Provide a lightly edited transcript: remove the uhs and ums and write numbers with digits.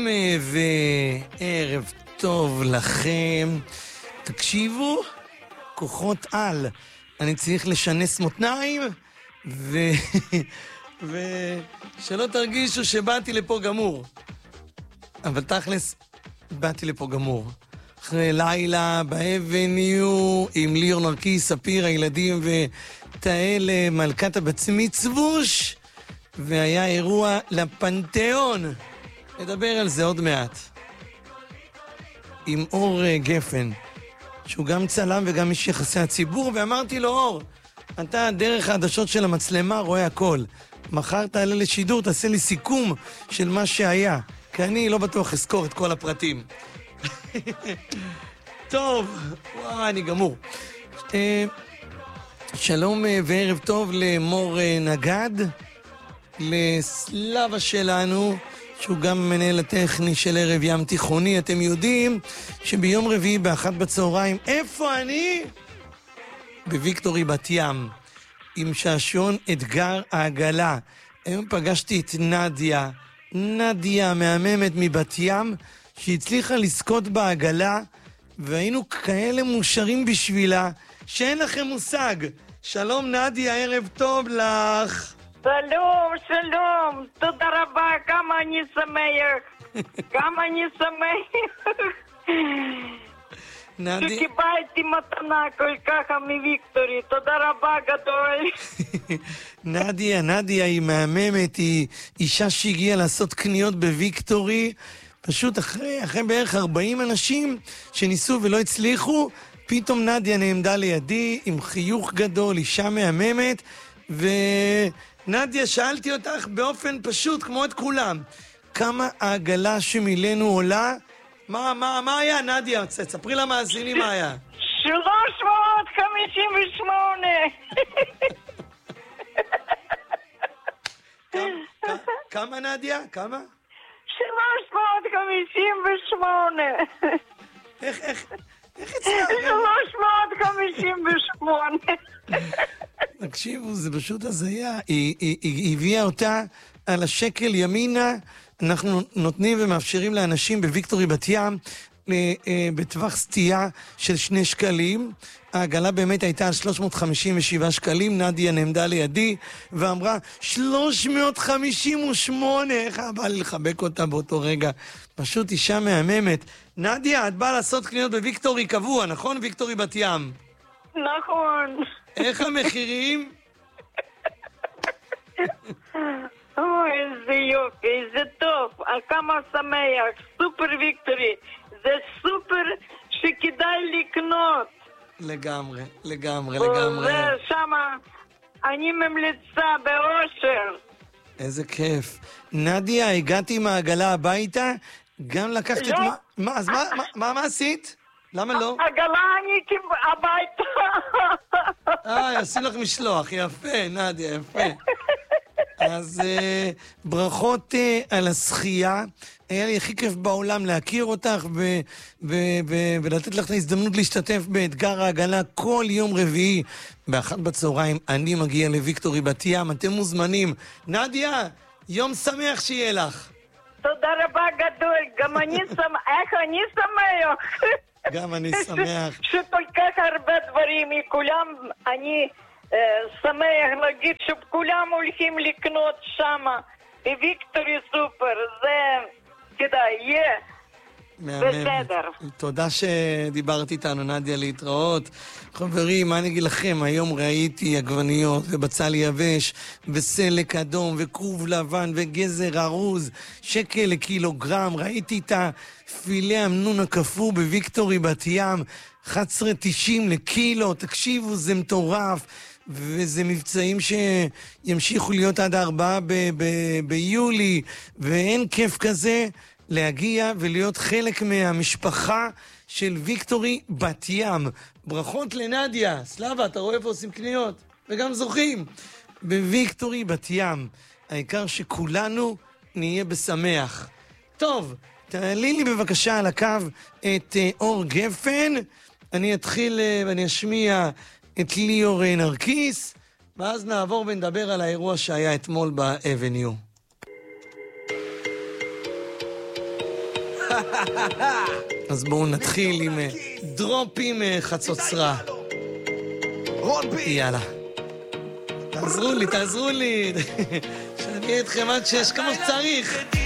וערב טוב לכם. תקשיבו, כוחות על. אני צריך לשנס מותניים ושלא תרגישו שבאתי לפה גמור. אבל תכלס, באתי לפה גמור. אחרי לילה באבניו עם ליאור נרקיס, ספיר, הילדים ותאל מלכת הבצמיצבוש, והיה אירוע לפנתיאון. נדבר על זה עוד מעט. עם אור גפן, שהוא גם צלם וגם איש יחסי הציבור, ואמרתי לו, אור, אתה דרך העדשות של המצלמה רואה הכל. מחר תעלה לשידור, תעשה לי סיכום של מה שהיה, כי אני לא בטוח אזכור את כל הפרטים. טוב, וואי, אני גמור. שלום וערב טוב למור נגד, לסלאבה שלנו, שהוא גם מנהל הטכני של ערב ים תיכוני. אתם יודעים שביום רביעי באחת בצהריים, איפה אני? בוויקטורי בת ים, עם שעשון אתגר העגלה. היום פגשתי את נדיה מהממת מבת ים, שהצליחה לזכות בעגלה, והיינו כאלה מאושרים בשבילה, שאין לכם מושג. שלום נדיה, ערב טוב לך. שלום, שלום, תודה רבה, כמה אני שמח, כמה אני שמח. שקיבלתי מתנה כל כך מוויקטורי, תודה רבה גדול. נדיה היא מהממת, היא אישה שהגיעה לעשות קניות בוויקטורי, פשוט אחרי בערך 40 אנשים שניסו ולא הצליחו, פתאום נדיה נעמדה לידי עם חיוך גדול, אישה מהממת, ונדיה, שאלתי אותך באופן פשוט, כמו את כולם, כמה העגלה שמילנו עולה? מה היה, נדיה? תספרי למאזינים מה היה. 358. כמה, נדיה? כמה? 358. איך הצלחת? 358. תקשיבו, זה פשוט הזיה. היא הביאה אותה על השקל ימינה. אנחנו נותנים ומאפשרים לאנשים בוויקטורי בת ים בטווח סטייה של 2 שקלים. העגלה באמת הייתה על 357 שקלים. נדיה נעמדה לידי ואמרה 358. איך בא לי לחבק אותה באותו רגע? פשוט אישה מהממת. נדיה, את באה לעשות קניות בוויקטורי קבוע, נכון? ויקטורי בת ים. נכון. איך המחירים? אוי, איזה יופי, איזה טוב, כמה שמח, סופר ויקטורי, זה סופר שכדאי לקנות. לגמרי. וזה שמה, אני ממליצה באושר. איזה כיף. נדיה, הגעתי עם העגלה הביתה, גם לקחת את מה? אז מה עשית? למה לא? עגלה אני הביתה. עשי לך משלוח, יפה, נדיה, יפה. אז ברכות על הזכייה. היה לי הכי כיף בעולם להכיר אותך ולתת לך את ההזדמנות להשתתף באתגר העגלה כל יום רביעי באחת בצהריים. אני מגיע לוויקטורי בת ים, אתם מוזמנים. נדיה, יום שמח שיהיה לך. תודה רבה גדול, גם אני שמח. איך אני שמח? גם אני שמח. שכל כך הרבה דברים, מכולם אני שמח להגיד שכולם הולכים לקנות שמה בוויקטורי סופר, זה כדאי, יהיה בסדר. תודה שדיברת איתנו, נדיה, להתראות. חברים, מה אני אגיד לכם? היום ראיתי עגבניות ובצל יבש וסלק אדום וכרוב לבן וגזר ארוז, שקל לקילוגרם. ראיתי את הפילה אמנון הקפוא בוויקטורי בת ים, 11.90 לקילו. תקשיבו, זה מטורף. וזה מבצעים שימשיכו להיות עד 4 ביולי, ואין כיף כזה להגיע ולהיות חלק מהמשפחה של ויקטורי בת ים. ברכות לנדיה. סלאבה, אתה רואה איפה עושים קניות? וגם זוכים. בוויקטורי בת ים. העיקר שכולנו נהיה בשמח. טוב, תעלי לי בבקשה על הקו את אור גפן. אני אתחיל ואני אשמיע את ליאור נרקיס, ואז נעבור ונדבר על האירוע שהיה אתמול באבניו. אז בואו נתחיל עם דרופים חצוצרה. יאללה. תעזרו לי. שאני אהיה אתכם עד 6 כמו שצריך.